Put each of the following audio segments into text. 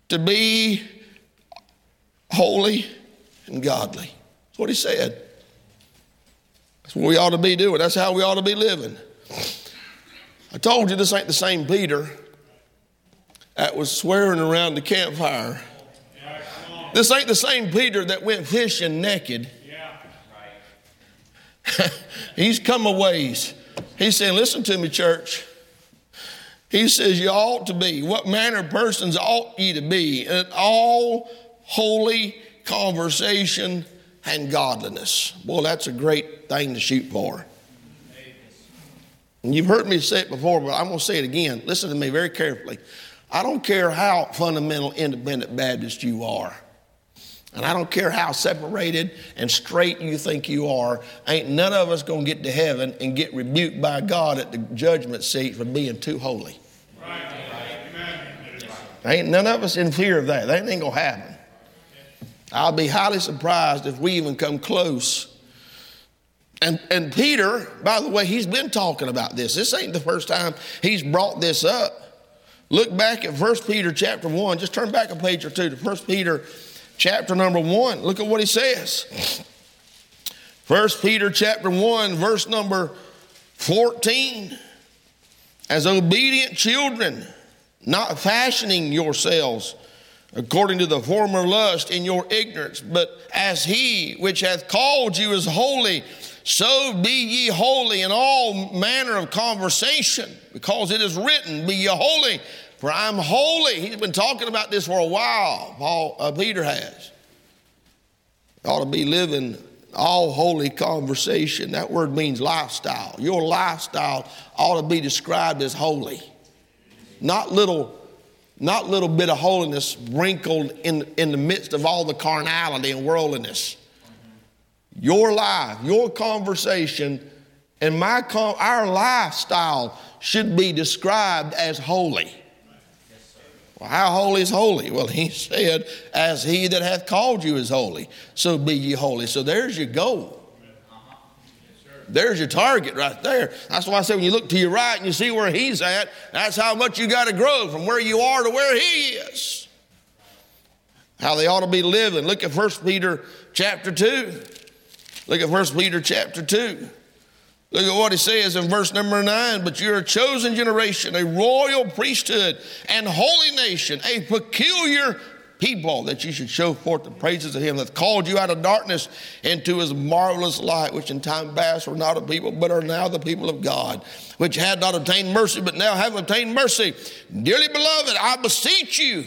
to be holy and godly. That's what he said. That's what we ought to be doing. That's how we ought to be living. I told you this ain't the same Peter that was swearing around the campfire. This ain't the same Peter that went fishing naked. He's come a ways. He's saying, listen to me, church. He says you ought to be. What manner of persons ought ye to be? In all holy conversation and godliness. Boy, that's a great thing to shoot for. And you've heard me say it before, but I'm going to say it again. Listen to me very carefully. I don't care how fundamental independent Baptist you are. And I don't care how separated and straight you think you are. Ain't none of us going to get to heaven and get rebuked by God at the judgment seat for being too holy. Right. Ain't none of us in fear of that. That ain't going to happen. I'll be highly surprised if we even come close. And Peter, by the way, he's been talking about this. This ain't the first time he's brought this up. Look back at 1 Peter chapter 1. Just turn back a page or two to 1 Peter chapter number 1. Look at what he says. 1 Peter chapter 1, verse number 14. As obedient children, not fashioning yourselves according to the former lust in your ignorance, but as he which hath called you is holy, so be ye holy in all manner of conversation, because it is written, be ye holy, for I'm holy. He's been talking about this for a while, Peter has. Ought to be living all holy conversation. That word means lifestyle. Your lifestyle ought to be described as holy. Not little bit of holiness sprinkled in the midst of all the carnality and worldliness. Your life, your conversation, and our lifestyle should be described as holy. Well, how holy is holy? Well, he said, as he that hath called you is holy, so be ye holy. So there's your goal. There's your target right there. That's why I said when you look to your right and you see where he's at, that's how much you got to grow from where you are to where he is. How they ought to be living. Look at 1 Peter chapter 2. Look at 1 Peter chapter 2. Look at what he says in verse number 9. But you're a chosen generation, a royal priesthood, and holy nation, a peculiar people, that you should show forth the praises of him that called you out of darkness into his marvelous light, which in time past were not a people, but are now the people of God, which had not obtained mercy, but now have obtained mercy. Dearly beloved, I beseech you,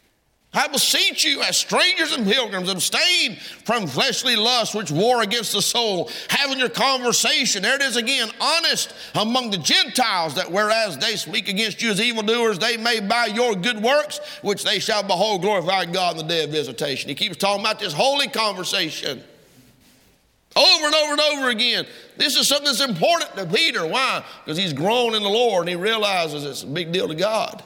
as strangers and pilgrims, abstain from fleshly lusts which war against the soul, having your conversation, there it is again, honest among the Gentiles, that whereas they speak against you as evildoers, they may by your good works, which they shall behold, glorify God in the day of visitation. He keeps talking about this holy conversation over and over and over again. This is something that's important to Peter. Why? Because he's grown in the Lord and he realizes it's a big deal to God.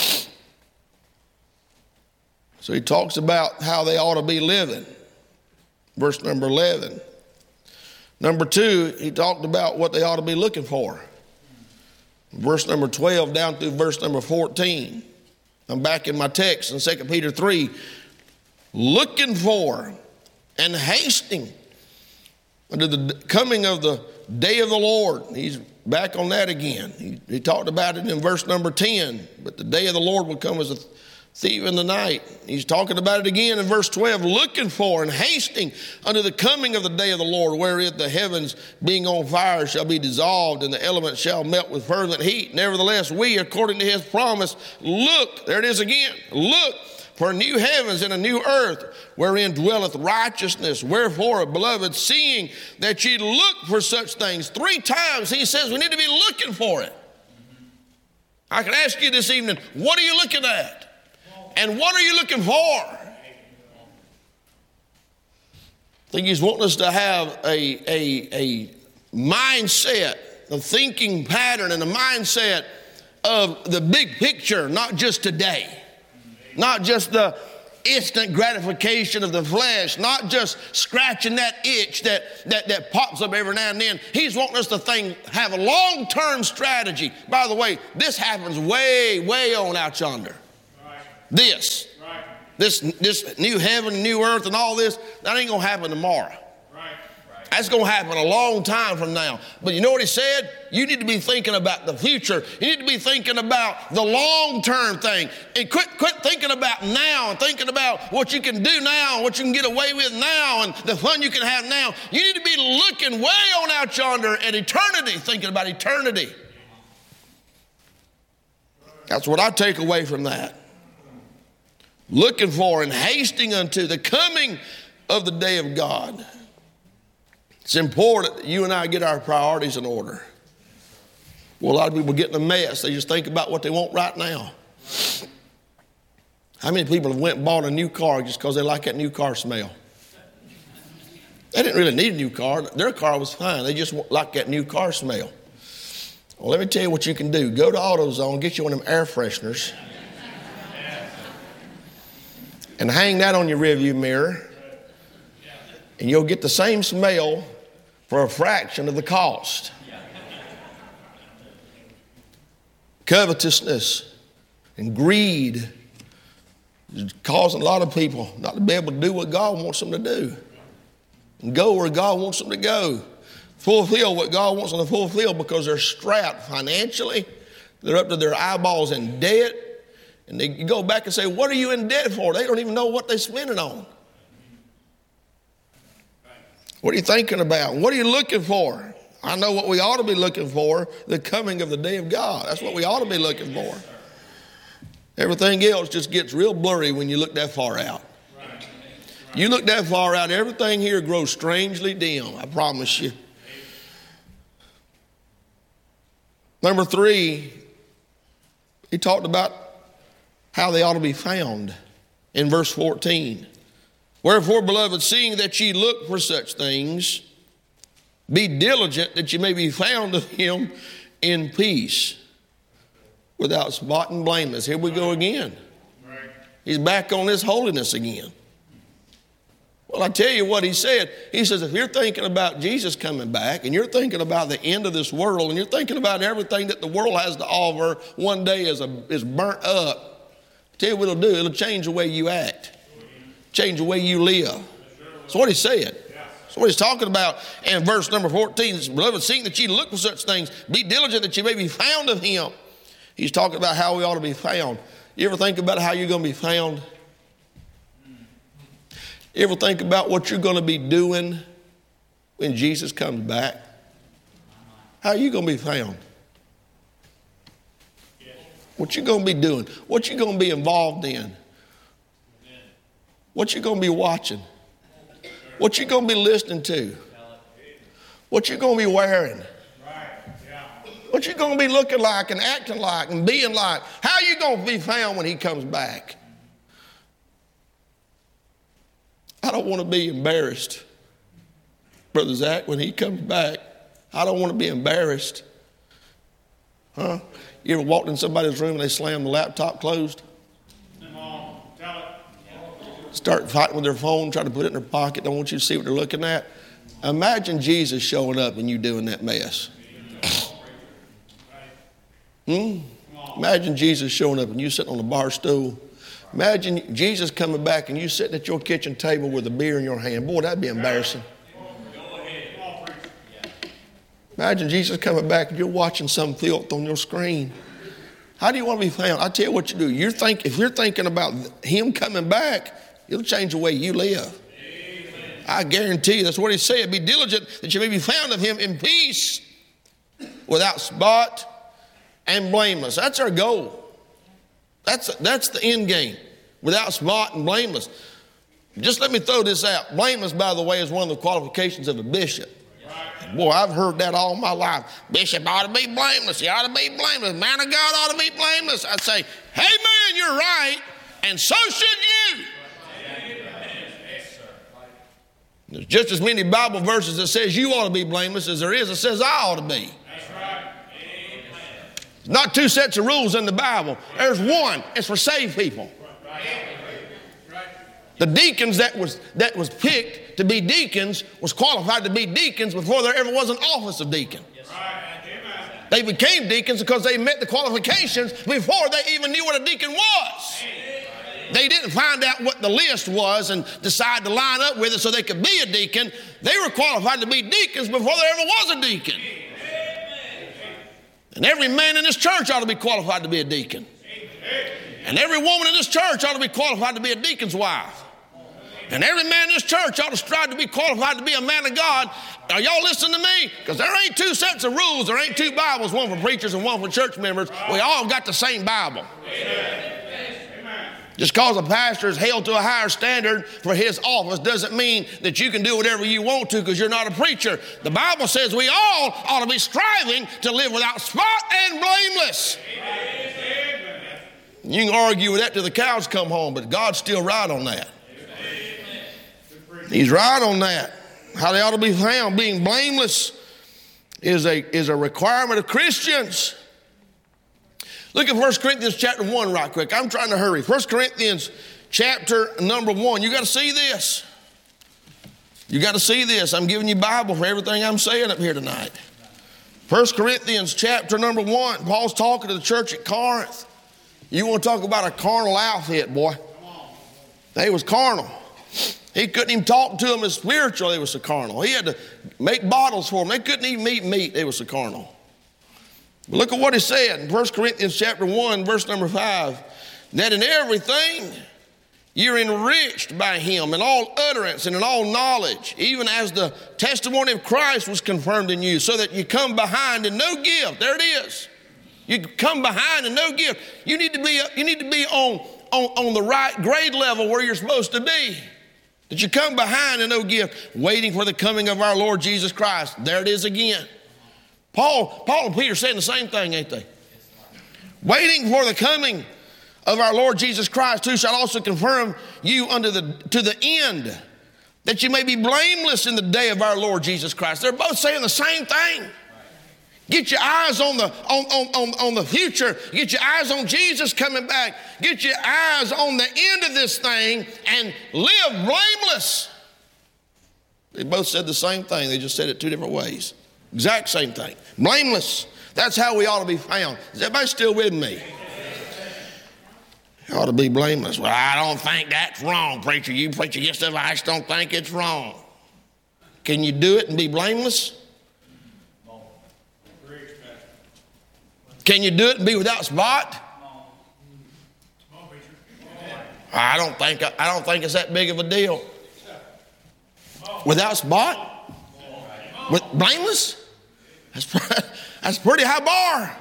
So he talks about how they ought to be living. Verse number 11. Number 2, he talked about what they ought to be looking for. Verse number 12 down through verse number 14. I'm back in my text in 2 Peter 3. Looking for and hasting unto the coming of the day of the Lord. He's back on that again. He talked about it in verse number 10. But the day of the Lord will come as a thief in the night. He's talking about it again in verse 12, looking for and hasting unto the coming of the day of the Lord, wherein the heavens being on fire shall be dissolved, and the elements shall melt with fervent heat. Nevertheless, we, according to his promise, look, there it is again, look for new heavens and a new earth, wherein dwelleth righteousness. Wherefore, beloved, seeing that ye look for such things. 3 times he says we need to be looking for it. I can ask you this evening, what are you looking at? And what are you looking for? I think he's wanting us to have a mindset, a thinking pattern and a mindset of the big picture, not just today. Not just the instant gratification of the flesh, not just scratching that itch that pops up every now and then. He's wanting us to have a long-term strategy. By the way, this happens way, way on out yonder. This. Right. this new heaven, new earth, and all this, that ain't going to happen tomorrow. That's going to happen a long time from now. But you know what he said? You need to be thinking about the future. You need to be thinking about the long-term thing. And quit thinking about now and thinking about what you can do now and what you can get away with now and the fun you can have now. You need to be looking way on out yonder at eternity, thinking about eternity. That's what I take away from that. Looking for and hasting unto the coming of the day of God. It's important that you and I get our priorities in order. Well, a lot of people get in a mess. They just think about what they want right now. How many people have went and bought a new car just because they like that new car smell? They didn't really need a new car. Their car was fine. They just like that new car smell. Well, let me tell you what you can do. Go to AutoZone, get you one of them air fresheners, and hang that on your rearview mirror. And you'll get the same smell for a fraction of the cost. Covetousness and greed is causing a lot of people not to be able to do what God wants them to do. And go where God wants them to go. Fulfill what God wants them to fulfill because they're strapped financially. They're up to their eyeballs in debt. And they go back and say, what are you in debt for? They don't even know what they spend it on. What are you thinking about? What are you looking for? I know what we ought to be looking for, the coming of the day of God. That's what we ought to be looking for. Everything else just gets real blurry when you look that far out. You look that far out, everything here grows strangely dim, I promise you. Number 3, he talked about how they ought to be found in verse 14. Wherefore, beloved, seeing that ye look for such things, be diligent that ye may be found of him in peace, without spot and blameless. Here we go again. He's back on this holiness again. Well, I tell you what he said. He says, if you're thinking about Jesus coming back, and you're thinking about the end of this world, and you're thinking about everything that the world has to offer one day is burnt up, I tell you what it'll do. It'll change the way you act. Change the way you live. That's what he said. That's what he's talking about in verse number 14. Beloved, seeing that ye look for such things, be diligent that ye may be found of him. He's talking about how we ought to be found. You ever think about how you're going to be found? You ever think about what you're going to be doing when Jesus comes back? How are you going to be found? What you going to be doing? What you going to be involved in? What you going to be watching? What you going to be listening to? What you going to be wearing? What you going to be looking like and acting like and being like? How are you going to be found when he comes back? I don't want to be embarrassed, Brother Zach, when he comes back. I don't want to be embarrassed. Huh? You ever walked in somebody's room and they slammed the laptop closed? Start fighting with their phone, try to put it in their pocket, don't want you to see what they're looking at. Imagine Jesus showing up and you doing that mess. Imagine Jesus showing up and you sitting on a bar stool. Imagine Jesus coming back and you sitting at your kitchen table with a beer in your hand. Boy, that'd be embarrassing. Imagine Jesus coming back and you're watching some filth on your screen. How do you want to be found? I tell you what you do. If you're thinking about him coming back, it'll change the way you live. Amen. I guarantee you, that's what he said. Be diligent that you may be found of him in peace, without spot and blameless. That's our goal. That's the end game. Without spot and blameless. Just let me throw this out. Blameless, by the way, is one of the qualifications of a bishop. Boy, I've heard that all my life. Bishop ought to be blameless. He ought to be blameless. Man of God ought to be blameless. I'd say, hey man, you're right, and so should you. There's just as many Bible verses that says you ought to be blameless as there is that says I ought to be. That's right. There's not 2 sets of rules in the Bible. There's one. It's for saved people. The deacons that was picked to be deacons was qualified to be deacons before there ever was an office of deacon. They became deacons because they met the qualifications before they even knew what a deacon was. They didn't find out what the list was and decide to line up with it so they could be a deacon. They were qualified to be deacons before there ever was a deacon. And every man in this church ought to be qualified to be a deacon. And every woman in this church ought to be qualified to be a deacon's wife. And every man in this church ought to strive to be qualified to be a man of God. Are y'all listening to me? Because there ain't two sets of rules. There ain't two Bibles, one for preachers and one for church members. We all got the same Bible. Amen. Just because a pastor is held to a higher standard for his office doesn't mean that you can do whatever you want to because you're not a preacher. The Bible says we all ought to be striving to live without spot and blameless. Amen. You can argue with that till the cows come home, but God's still right on that. Amen. He's right on that. How they ought to be found. Being blameless is a requirement of Christians. Look at 1 Corinthians chapter 1 right quick. I'm trying to hurry. 1 Corinthians chapter number 1. You got to see this. You got to see this. I'm giving you Bible for everything I'm saying up here tonight. 1 Corinthians chapter number 1. Paul's talking to the church at Corinth. You want to talk about a carnal outfit, boy. They was carnal. He couldn't even talk to them as spiritual. They was so carnal. He had to make bottles for them. They couldn't even eat meat. They was so carnal. But look at what he said in 1 Corinthians chapter 1, verse number 5. That in everything you're enriched by him in all utterance and in all knowledge, even as the testimony of Christ was confirmed in you, so that you come behind in no gift. There it is. You come behind in no gift. You need to be on the right grade level where you're supposed to be. That you come behind in no gift, waiting for the coming of our Lord Jesus Christ. There it is again. Paul and Peter saying the same thing, ain't they? Waiting for the coming of our Lord Jesus Christ, who shall also confirm you to the end, that you may be blameless in the day of our Lord Jesus Christ. They're both saying the same thing. Get your eyes on the future. Get your eyes on Jesus coming back. Get your eyes on the end of this thing and live blameless. They both said the same thing. They just said it two different ways. Exact same thing. Blameless. That's how we ought to be found. Is everybody still with me? You ought to be blameless. Well, I don't think that's wrong, preacher. You preacher, yes, sir, I just don't think it's wrong. Can you do it and be blameless? Can you do it and be without spot? I don't think it's that big of a deal. Without spot? With blameless? That's a pretty high bar.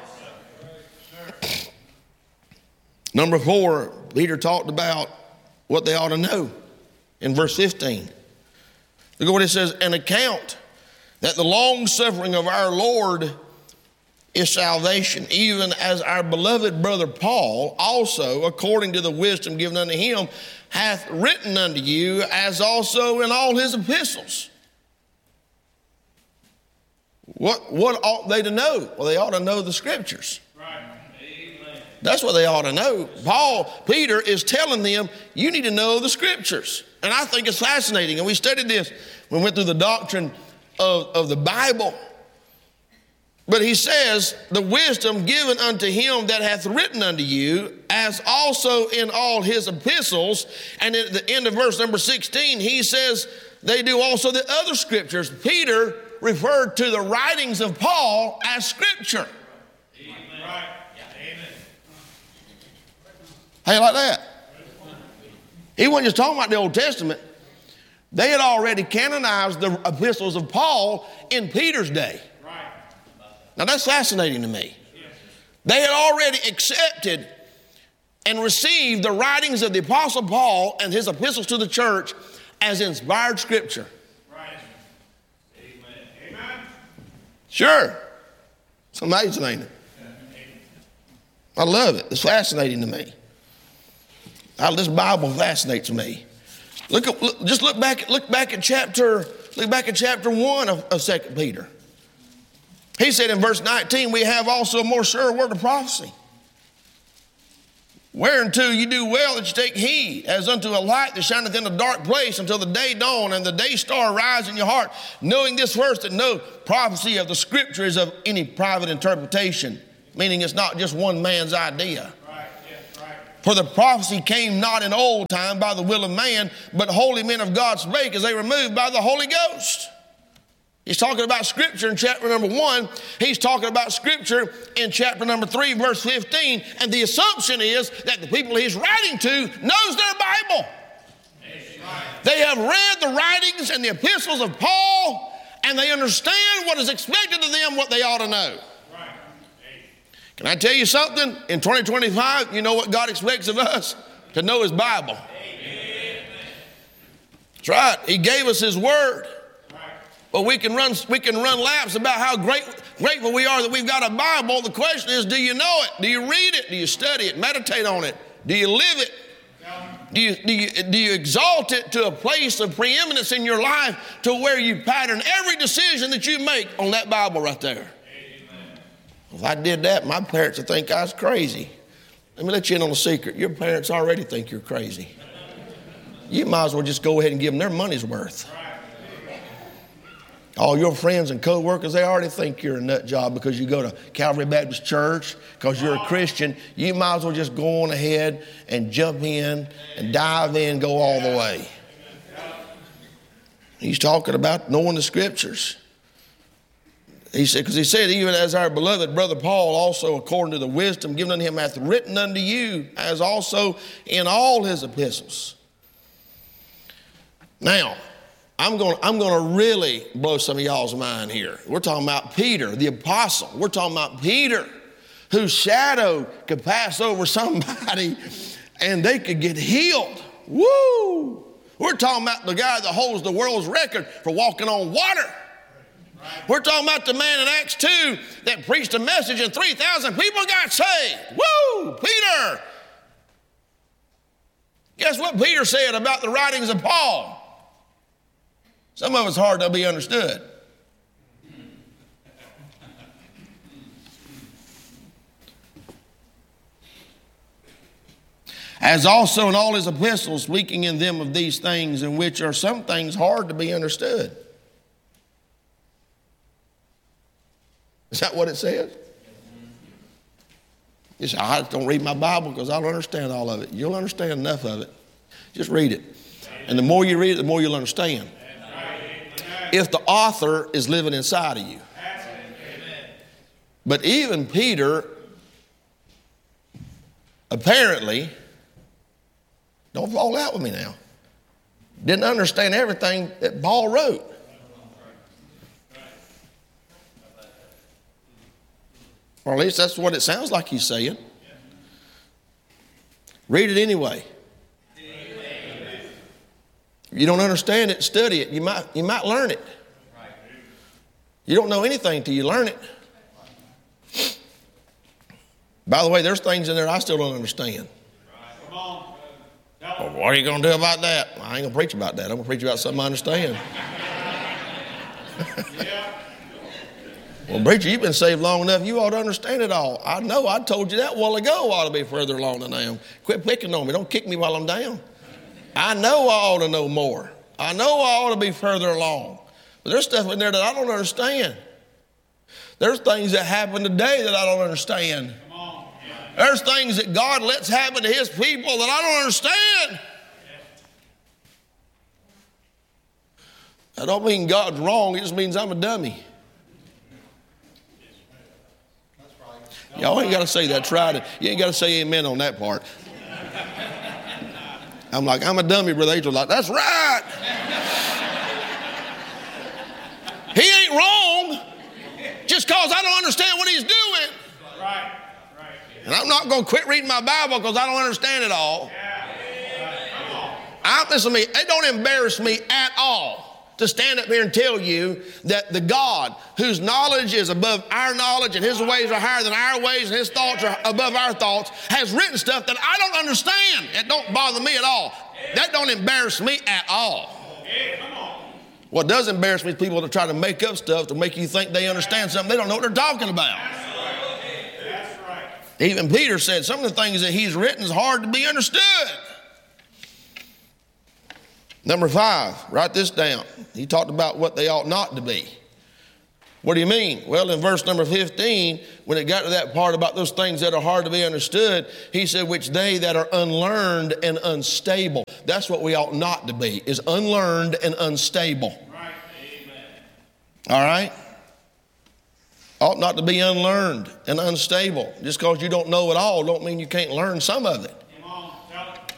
Number 4, Peter talked about what they ought to know in verse 15. Look at what it says, an account that the long suffering of our Lord is salvation, even as our beloved brother Paul also, according to the wisdom given unto him, hath written unto you, as also in all his epistles. What ought they to know? Well, they ought to know the scriptures. Right. Amen. That's what they ought to know. Peter is telling them, you need to know the scriptures. And I think it's fascinating. And we studied this when we went through the doctrine of the Bible. But he says, the wisdom given unto him that hath written unto you, as also in all his epistles. And at the end of verse number 16, he says, they do also the other scriptures. Peter referred to the writings of Paul as scripture. Amen. How you like that? He wasn't just talking about the Old Testament. They had already canonized the epistles of Paul in Peter's day. Now that's fascinating to me. They had already accepted and received the writings of the Apostle Paul and his epistles to the church as inspired scripture. Sure. It's amazing, ain't it? I love it. It's fascinating to me. This Bible fascinates me. Look back at chapter 1 of 2 Peter. He said in verse 19, we have also a more sure word of prophecy. Whereunto you do well that you take heed, as unto a light that shineth in a dark place until the day dawn and the day star rise in your heart, knowing this first, that no prophecy of the scripture is of any private interpretation, meaning it's not just one man's idea. Right, yes, right. For the prophecy came not in old time by the will of man, but holy men of God spake as they were moved by the Holy Ghost. He's talking about Scripture in chapter number 1. He's talking about Scripture in chapter number 3, verse 15. And the assumption is that the people he's writing to knows their Bible. They have read the writings and the epistles of Paul, and they understand what is expected of them, what they ought to know. Can I tell you something? In 2025, you know what God expects of us? To know His Bible. That's right. He gave us His Word. But we can run laps about how grateful we are that we've got a Bible. The question is, do you know it? Do you read it? Do you study it? Meditate on it? Do you live it? Do you exalt it to a place of preeminence in your life to where you pattern every decision that you make on that Bible right there? If I did that, my parents would think I was crazy. Let me let you in on a secret. Your parents already think you're crazy. You might as well just go ahead and give them their money's worth. All your friends and co-workers, they already think you're a nut job because you go to Calvary Baptist Church, because you're a Christian. You might as well just go on ahead and jump in and dive in, go all the way. He's talking about knowing the Scriptures. He said, because he said, even as our beloved brother Paul also, according to the wisdom given unto him, hath written unto you, as also in all his epistles. Now, I'm going to really blow some of y'all's mind here. We're talking about Peter, the apostle. We're talking about Peter, whose shadow could pass over somebody and they could get healed. Woo! We're talking about the guy that holds the world's record for walking on water. We're talking about the man in Acts 2 that preached a message and 3,000 people got saved. Woo! Peter! Guess what Peter said about the writings of Paul? Some of it's hard to be understood. As also in all his epistles, speaking in them of these things, in which are some things hard to be understood. Is that what it says? You say, I don't read my Bible because I don't understand all of it. You'll understand enough of it. Just read it. And the more you read it, the more you'll understand. If the author is living inside of you. But even Peter, apparently, don't fall out with me now, didn't understand everything that Paul wrote. Or at least that's what it sounds like he's saying. Read it anyway. If you don't understand it, study it. You might learn it. You don't know anything till you learn it. By the way, there's things in there I still don't understand. Well, what are you going to do about that? I ain't going to preach about that. I'm going to preach about something I understand. Well, preacher, you've been saved long enough. You ought to understand it all. I know. I told you that a while ago. I ought to be further along than I am. Quit picking on me. Don't kick me while I'm down. I know I ought to know more. I know I ought to be further along. But there's stuff in there that I don't understand. There's things that happen today that I don't understand. There's things that God lets happen to His people that I don't understand. That don't mean God's wrong. It just means I'm a dummy. Y'all ain't got to say that. Try it. You ain't got to say amen on that part. I'm like, I'm a dummy, Brother Angel. Like, that's right. He ain't wrong just because I don't understand what he's doing. Right. And I'm not going to quit reading my Bible because I don't understand it all. Listen to me. It don't embarrass me at all to stand up here and tell you that the God whose knowledge is above our knowledge and His ways are higher than our ways and His thoughts are above our thoughts has written stuff that I don't understand. It don't bother me at all. That don't embarrass me at all. What does embarrass me is people that try to make up stuff to make you think they understand something they don't know what they're talking about. That's right. Even Peter said some of the things that he's written is hard to be understood. Number 5, write this down. He talked about what they ought not to be. What do you mean? Well, in verse number 15, when it got to that part about those things that are hard to be understood, he said, which they that are unlearned and unstable. That's what we ought not to be, is unlearned and unstable. Right. Amen. All right? Ought not to be unlearned and unstable. Just because you don't know it all don't mean you can't learn some of it. Come on, tell it.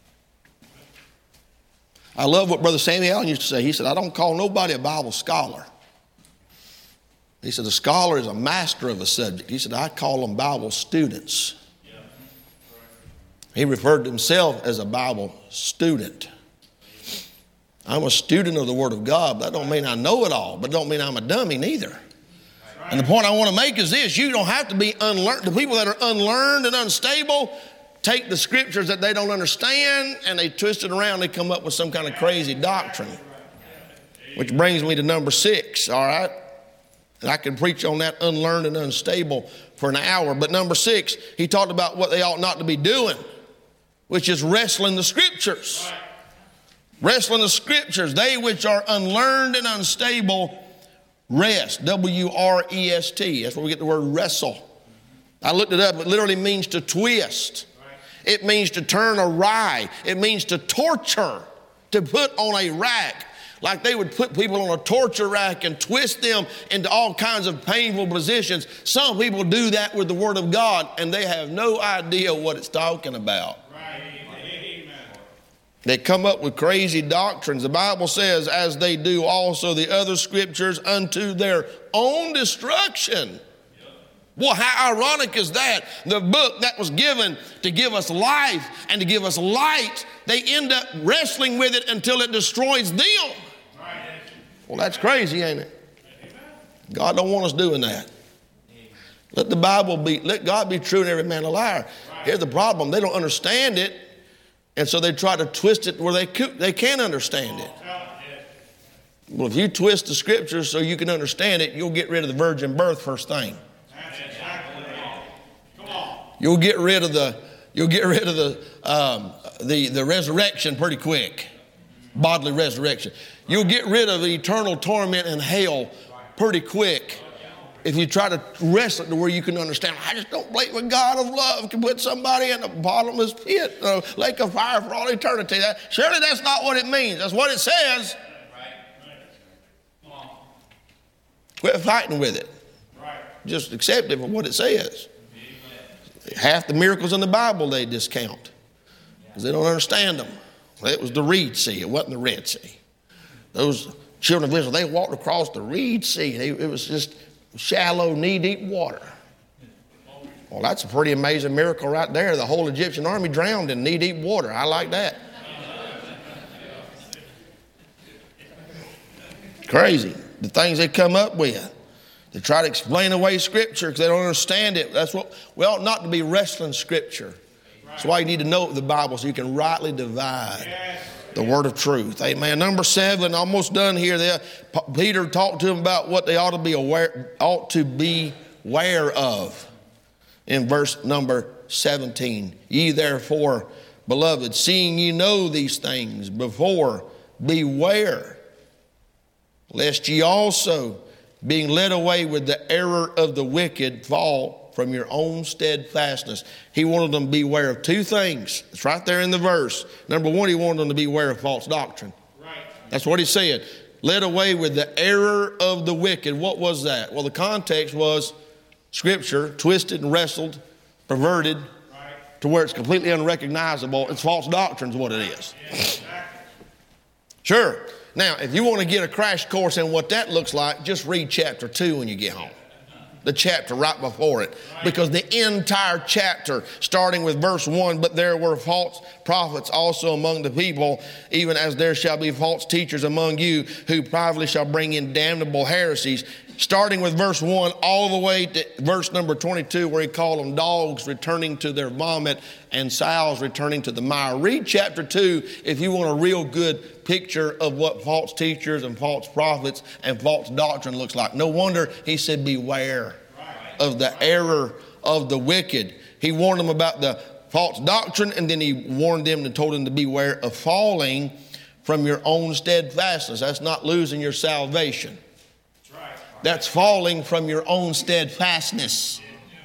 I love what Brother Sammy Allen used to say. He said, I don't call nobody a Bible scholar. He said, a scholar is a master of a subject. He said, I call them Bible students. Yeah. He referred to himself as a Bible student. I'm a student of the Word of God. That don't mean I know it all, but it don't mean I'm a dummy neither. And the point I want to make is this: you don't have to be unlearned. The people that are unlearned and unstable take the scriptures that they don't understand and they twist it around. They come up with some kind of crazy doctrine. Which brings me to number 6, all right? And I can preach on that unlearned and unstable for an hour. But number 6, he talked about what they ought not to be doing, which is wrestling the scriptures. Wrestling the scriptures. They which are unlearned and unstable rest. W-R-E-S-T. That's where we get the word wrestle. I looked it up. It literally means to twist. It means to turn awry. It means to torture, to put on a rack. Like they would put people on a torture rack and twist them into all kinds of painful positions. Some people do that with the Word of God, and they have no idea what it's talking about. Right. Amen. They come up with crazy doctrines. The Bible says, as they do also the other scriptures unto their own destruction. Well, how ironic is that? The book that was given to give us life and to give us light, they end up wrestling with it until it destroys them. Well, that's crazy, ain't it? God don't want us doing that. Let God be true and every man a liar. Here's the problem. They don't understand it, and so they try to twist it where they can't understand it. Well, if you twist the scriptures so you can understand it, you'll get rid of the virgin birth first thing. You'll get rid of the resurrection pretty quick. Bodily resurrection. You'll get rid of the eternal torment in hell pretty quick if you try to wrestle it to where you can understand. I just don't believe a God of love can put somebody in the bottomless pit, lake of fire for all eternity. Surely that's not what it means. That's what it says. Quit fighting with it. Just accept it for what it says. Half the miracles in the Bible they discount because they don't understand them. It was the Reed Sea. It wasn't the Red Sea. Those children of Israel, they walked across the Reed Sea. It was just shallow, knee-deep water. Well, that's a pretty amazing miracle right there. The whole Egyptian army drowned in knee-deep water. I like that. Crazy. The things they come up with. They try to explain away Scripture because they don't understand it. That's what we ought not to be wrestling Scripture. That's why you need to know the Bible so you can rightly divide the word of truth. Amen. Number 7, almost done here. Peter talked to them about what they ought to be aware of. In verse number 17, ye therefore, beloved, seeing ye know these things before, beware, lest ye also, being led away with the error of the wicked, fall from your own steadfastness. He wanted them to beware of 2 things. It's right there in the verse. Number 1, he wanted them to beware of false doctrine. Right. That's what he said. Led away with the error of the wicked. What was that? Well, the context was Scripture twisted and wrestled, perverted, to where it's completely unrecognizable. It's false doctrine is what it is. Sure. Now, if you want to get a crash course in what that looks like, just read chapter 2 when you get home. The chapter right before it. Because the entire chapter, starting with verse 1, but there were false prophets also among the people, even as there shall be false teachers among you, who privately shall bring in damnable heresies. Starting with verse 1 all the way to verse number 22, where he called them dogs returning to their vomit and sows returning to the mire. Read chapter 2 if you want a real good picture of what false teachers and false prophets and false doctrine looks like. No wonder he said beware of the error of the wicked. He warned them about the false doctrine, and then he warned them and told them to beware of falling from your own steadfastness. That's not losing your salvation. That's falling from your own steadfastness.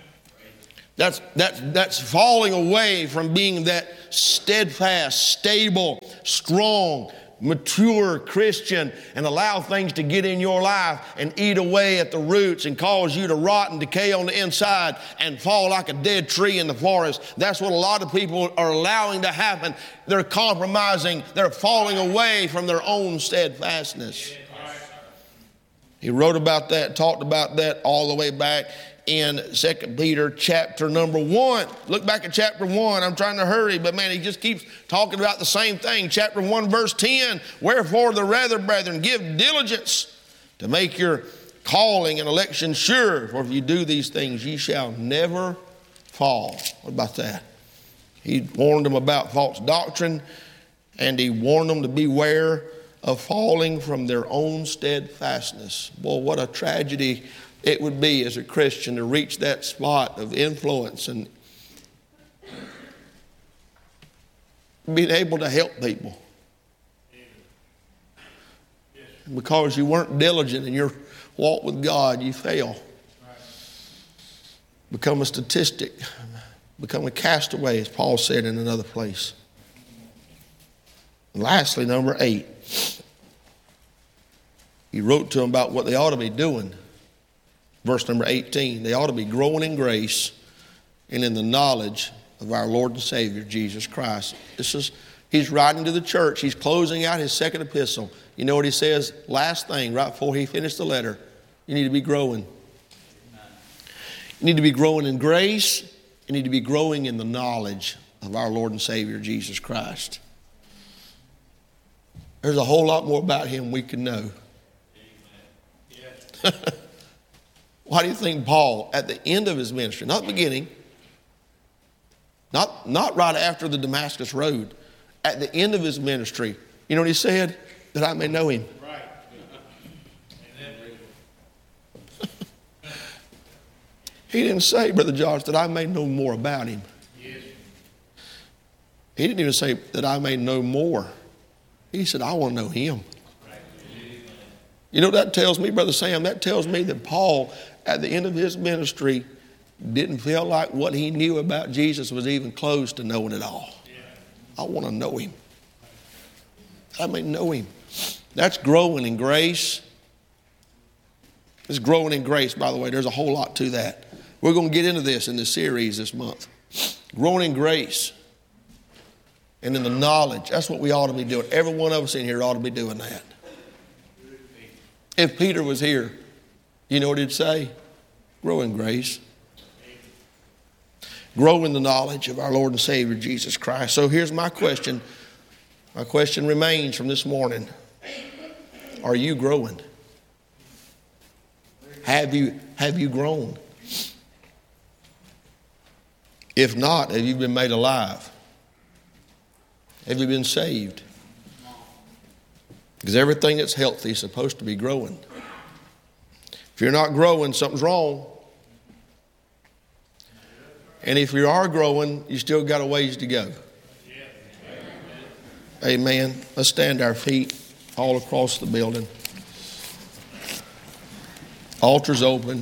That's falling away from being that steadfast, stable, strong, mature Christian and allow things to get in your life and eat away at the roots and cause you to rot and decay on the inside and fall like a dead tree in the forest. That's what a lot of people are allowing to happen. They're compromising. They're falling away from their own steadfastness. He wrote about that, talked about that all the way back in 2 Peter chapter number 1. Look back at chapter 1. I'm trying to hurry, but man, he just keeps talking about the same thing. Chapter 1, verse 10. Wherefore the rather, brethren, give diligence to make your calling and election sure. For if you do these things, ye shall never fall. What about that? He warned them about false doctrine, and he warned them to beware of falling from their own steadfastness. Boy, what a tragedy it would be as a Christian to reach that spot of influence and being able to help people. Because you weren't diligent in your walk with God, you fail. Become a statistic. Become a castaway, as Paul said in another place. And lastly, number 8. He wrote to them about what they ought to be doing. Verse number 18, they ought to be growing in grace and in the knowledge of our Lord and Savior, Jesus Christ. He's writing to the church. He's closing out his second epistle. You know what he says? Last thing, right before he finished the letter, you need to be growing. You need to be growing in grace. You need to be growing in the knowledge of our Lord and Savior, Jesus Christ. There's a whole lot more about him we can know. Why do you think Paul, at the end of his ministry, not the beginning, not right after the Damascus Road, at the end of his ministry, you know what he said? That I may know him. Right. He didn't say, Brother Josh, that I may know more about him. Yes. He didn't even say that I may know more. He said, I want to know him. Right. You know what that tells me, Brother Sam? That tells me that Paul, at the end of his ministry, didn't feel like what he knew about Jesus was even close to knowing it all. Yeah. I want to know him. I may know him. That's growing in grace. It's growing in grace, by the way. There's a whole lot to that. We're going to get into this in this series this month. Growing in grace and in the knowledge. That's what we ought to be doing. Every one of us in here ought to be doing that. If Peter was here, you know what he'd say? Grow in grace. Grow in the knowledge of our Lord and Savior, Jesus Christ. So here's my question. My question remains from this morning. Are you growing? Have you grown? If not, have you been made alive? Have you been saved? Because everything that's healthy is supposed to be growing. If you're not growing, something's wrong. And if you are growing, you still got a ways to go. Amen. Let's stand our feet all across the building. Altar's open.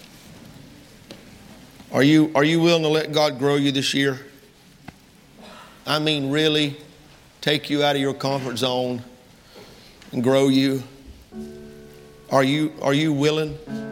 Are you willing to let God grow you this year? I mean, really take you out of your comfort zone and grow you. Are you willing?